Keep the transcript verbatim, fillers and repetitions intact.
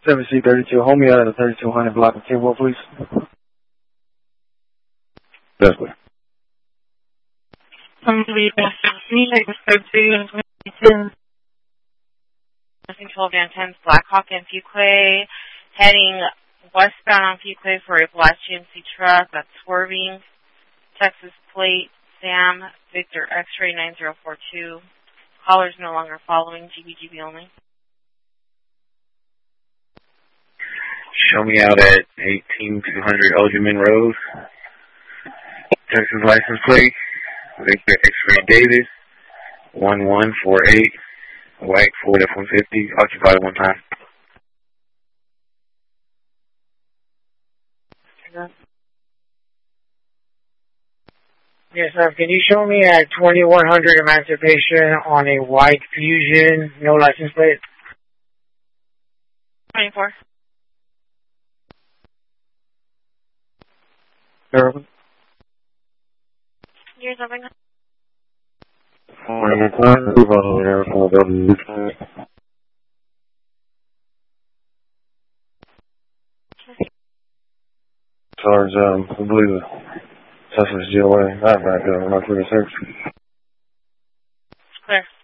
seven C thirty-two, hold me out of the thirty-two hundred block of Kimball, please. That's clear. I'm leaving thirty-two. twelve Van ten, Blackhawk and Fuquay, heading westbound on Fuquay for a black G M C truck that's swerving. Texas plate, Sam, Victor X-ray nine zero four two. Callers no longer following, G B G B only. Show me out at eighteen two hundred Ogeman Road. Texas license plate, Victor X-ray Davis, one one four eight. White Ford F one fifty, occupied one time. Yes, sir. Can you show me at twenty-one hundred Emancipation on a white Fusion, no license plate? twenty-four. Terrible. Here's something. Charge, um, I believe the Tesla's G O A. Not back there. I'm not clear to search. Clear.